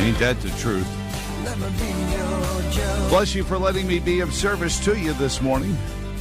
Ain't that the truth? Bless you for letting me be of service to you this morning.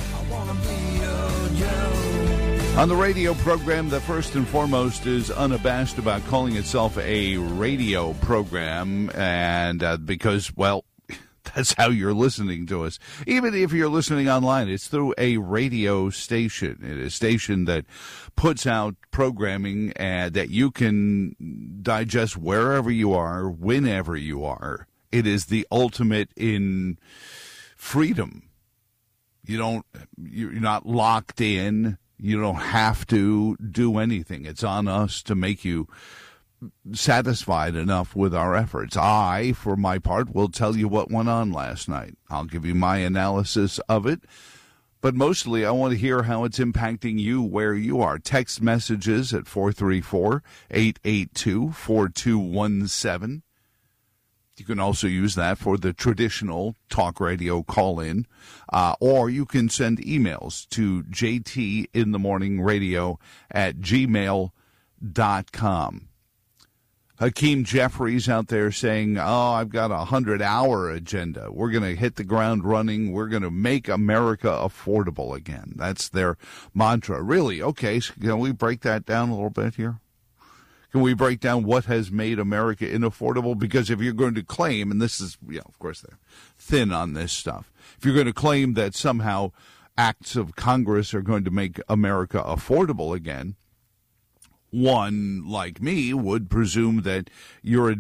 On the radio program that first and foremost is unabashed about calling itself a radio program, and because, well, that's how you're listening to us. Even if you're listening online, it's through a radio station. It is a station that puts out programming that you can digest wherever you are, whenever you are. It is the ultimate in freedom. You're not locked in. You don't have to do anything. It's on us to make you satisfied enough with our efforts. I, for my part, will tell you what went on last night. I'll give you my analysis of it. But mostly, I want to hear how it's impacting you where you are. Text messages at 434-882-4217. You can also use that for the traditional talk radio call-in, or you can send emails to jtinthemorningradio@gmail.com. Hakeem Jeffries out there saying, I've got a 100-hour agenda. We're going to hit the ground running. We're going to make America affordable again. That's their mantra. Really? Okay, so can we break that down a little bit here? Can we break down what has made America inaffordable? Because if you're going to claim, and this is, of course, they're thin on this stuff. If you're going to claim that somehow acts of Congress are going to make America affordable again, one like me would presume that you're a